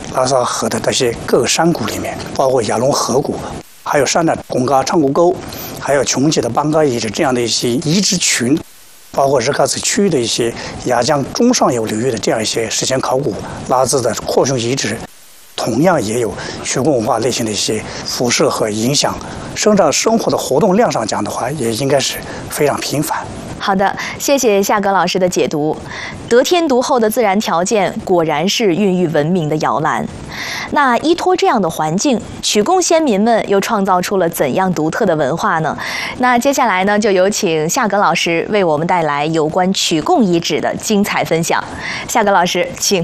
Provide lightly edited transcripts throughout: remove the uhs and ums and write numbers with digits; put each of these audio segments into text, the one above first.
拉萨河的这些各个山谷里面，包括雅龙河谷，还有山的贡嘎昌谷沟，还有琼吉的邦嘎遗址这样的一些遗址群，包括日喀则区域的一些雅江中上游流域的这样一些史前考古拉孜的扩胸遗址，同样也有曲贡文化类型的一些辐射和影响。生活的活动量上讲的话，也应该是非常频繁。 好的，谢谢夏格老师的解读。得天独厚的自然条件果然是孕育文明的摇篮。那依托这样的环境，曲贡先民们又创造出了怎样独特的文化呢？那接下来呢，就有请夏格老师为我们带来有关曲贡遗址的精彩分享。夏格老师，请。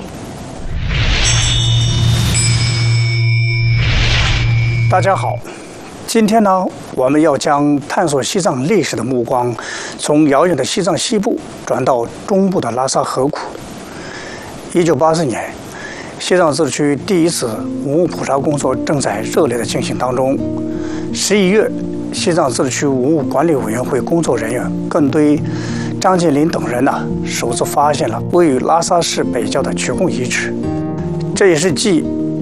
大家好。今天呢，我们要将探索西藏历史的目光，从遥远的西藏西部转到中部的拉萨河谷。1984年，西藏自治区第一次文物普查工作正在热烈的进行当中。11月，西藏自治区文物管理委员会工作人员跟对张建林等人呢，首次发现了位于拉萨市北郊的曲贡遗址。这也是继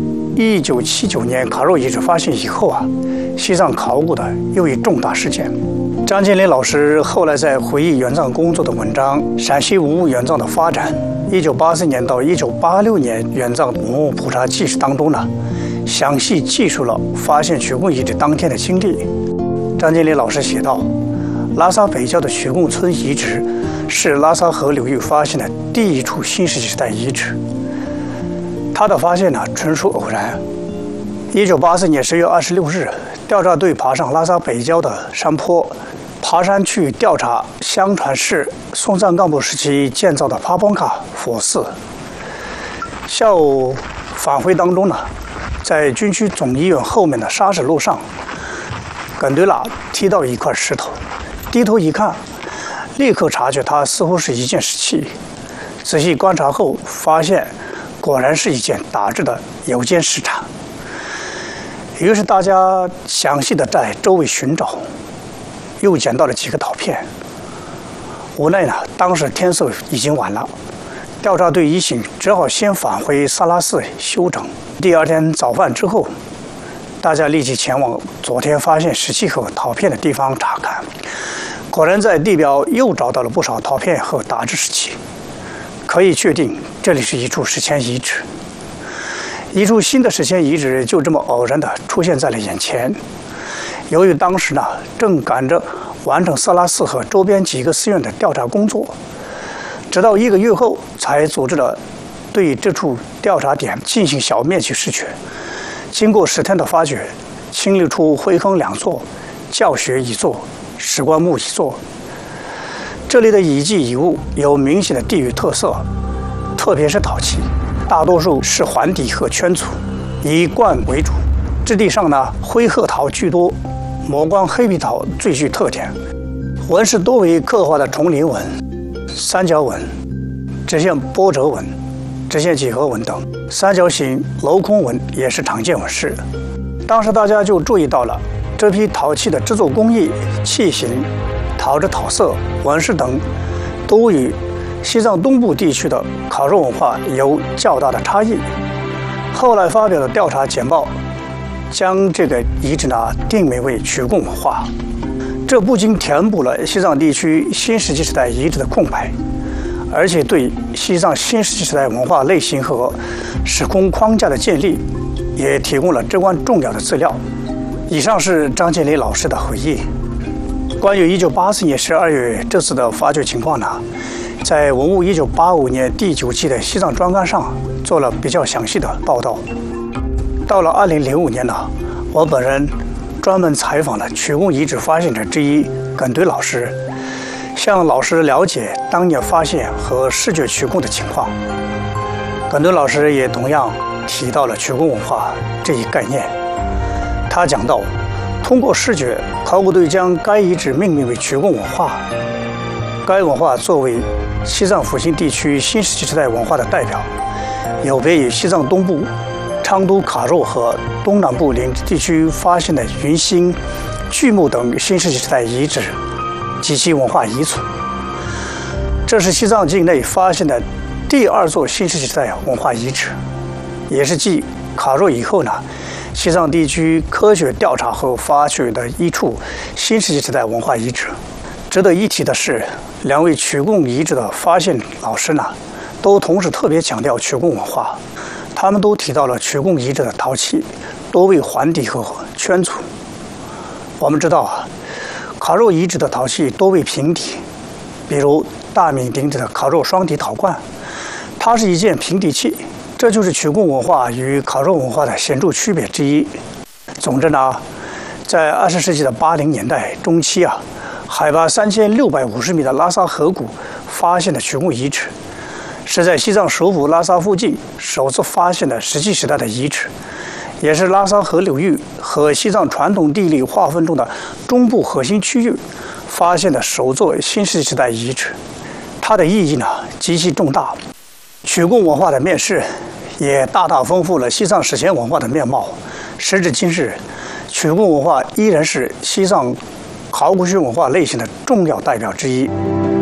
1979年卡肉遗址发现以后西藏考古的又一重大事件。张建林老师后来在回忆援藏工作的文章《陕西文物援藏的发展：1984年到1986年援藏文物普查纪实》当中呢，详细记述了发现曲贡遗址当天的经历。张建林老师写道：拉萨北郊的曲贡村遗址是拉萨河流域发现的第一处新石器时代遗址。他的发现呢，纯属偶然。1984年10月26日，调查队爬上拉萨北郊的山坡，爬山去调查相传是松赞干布时期建造的帕邦卡佛寺。下午返回当中呢，在军区总医院后面的沙石路上，耿对拉踢到一块石头，低头一看，立刻察觉它似乎是一件石器。仔细观察后，发现果然是一件打制的有尖石铲。于是大家详细的在周围寻找，又捡到了几个陶片。无奈呢，当时天色已经晚了，调查队一行只好先返回萨拉寺休整。第二天早饭之后，大家立即前往昨天发现石器和陶片的地方查看，果然在地表又找到了不少陶片和打制石器，可以确定这里是一处史前遗址。一处新的史前遗址就这么偶然地出现在了眼前。由于当时呢正赶着完成色拉寺和周边几个寺院的调查工作，直到1个月后才组织了对这处调查点进行小面积试掘。经过10天的发掘，清理出灰坑2座、教学1座、石棺木1座。这里的遗迹遗物有明显的地域特色，特别是陶器。大多数是环底和圈组，以冠为主。质地上呢，灰褐陶居多，磨光黑皮陶最具特点。纹饰多为刻画的重鳞纹、三角纹、直线波折纹、直线几何纹等，三角形镂空纹也是常见纹饰。当时大家就注意到了这批陶器的制作工艺、器型、陶制陶色、纹饰等，都与西藏东部地区的烤肉文化有较大的差异。后来发表的调查简报将这个遗址呢定名为曲贡文化，这不仅填补了西藏地区新石器时代遗址的空白，而且对西藏新石器时代文化类型和时空框架的建立也提供了至关重要的资料。以上是张建林老师的回忆。关于1984年12月这次的发掘情况呢，在文物1985年第9期的西藏专刊上做了比较详细的报道。到了2005年呢，我本人专门采访了曲贡遗址发现者之一耿对老师，向老师了解当年发现和视觉曲贡的情况。耿对老师也同样提到了曲贡文化这一概念。他讲到，通过视觉，考古队将该遗址命名为曲贡文化。该文化作为西藏复兴地区新石器时代文化的代表，有别于西藏东部昌都卡肉和东南部林芝地区发现的云兴、巨木等新石器时代遗址及其文化遗存。这是西藏境内发现的第2座新石器时代文化遗址， 也是继卡若以后呢，西藏地区科学调查后发掘的一处新石器时代文化遗址。值得一提的是，两位曲贡遗址的发现老师呢，都同时特别强调曲贡文化。他们都提到了曲贡遗址的陶器多为环底和圈组。我们知道啊，卡若遗址的陶器多为平底，比如大名鼎鼎的卡若双底陶罐，它是一件平底器，这就是曲贡文化与卡若文化的显著区别之一。总之呢，在20世纪的80年代中期啊，海拔3650米的拉萨河谷发现的曲贡遗址，是在西藏首府拉萨附近首次发现的石器时代的遗址，也是拉萨河流域和西藏传统地理划分中的中部核心区域发现的首座新石器时代遗址。它的意义呢极其重大，曲贡文化的面世也大大丰富了西藏史前文化的面貌。时至今日，曲贡文化依然是西藏考古学文化类型的重要代表之一。